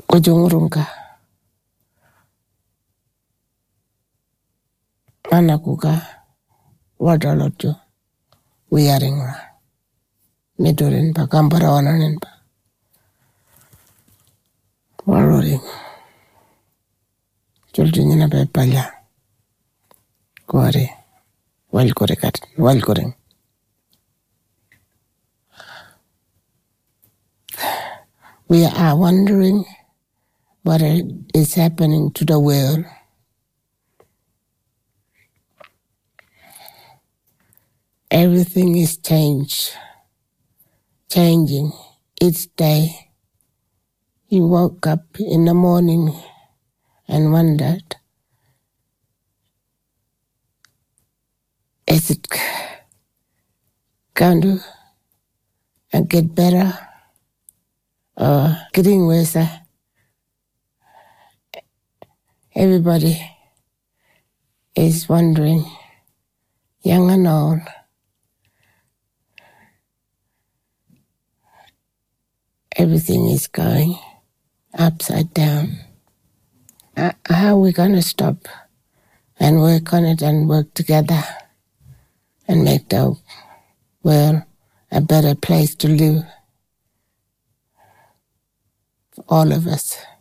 Ujungurunga. Anakuka. Wadalojo. Uyaringwa. Nidorin pa. Kampara wananin pa. Waroring. Chulchungina pa pala. Kuwari. Walkoring. We are wondering what is happening to the world. Everything is changing each day. You woke up in the morning and wondered, is it going to get better or getting worse? Everybody is wondering, young and old. Everything is going upside down. How are we going to stop and work on it and work together and make the world a better place to live for all of us?